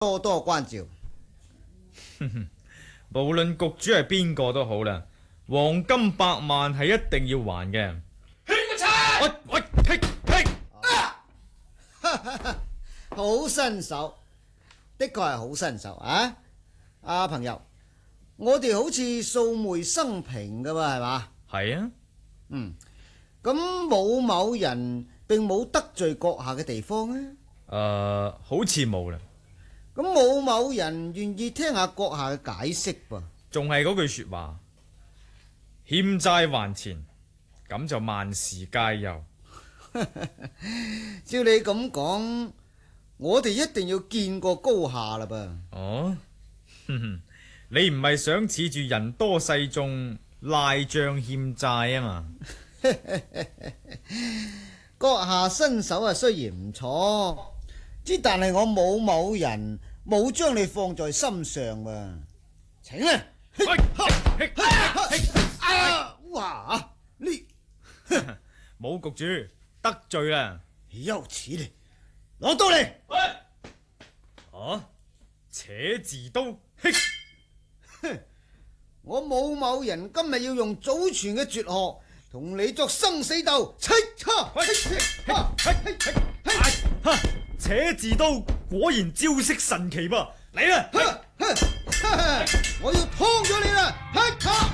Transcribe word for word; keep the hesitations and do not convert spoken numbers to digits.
多多關照。 無論局主係邊個都好啦，黃金百萬係一定要還嘅。 勸個賊！ 喂喂，停停！ 好身手，的確係好身手啊！阿朋友，我哋好似素昧生平噶嘛，係嘛？ 係啊。 嗯，咁冇某人並冇得罪閣下嘅地方啊？ 誒、呃，好似冇啦。 咁冇某人願意聽下閣下嘅解釋噃？ 仲係嗰句說話，欠債還錢，咁就萬事皆休。 照你咁講，我哋一定要見過高下啦噃。 哦，哼哼，你唔係想恃住人多勢眾賴賬欠債啊嘛？ 閣下身手啊雖然唔錯，之但係我冇某人冇將你放在心上喎。請啊！啊！哇！你冇局主得罪啦！ 休此嚟，攞刀嚟！ 啊！扯字刀，嘿！ 我冇某人今日要用祖傳嘅絕學同你作生死鬥。 扯字刀果然招式神奇噃，嚟啦！ 我要劏咗你啦！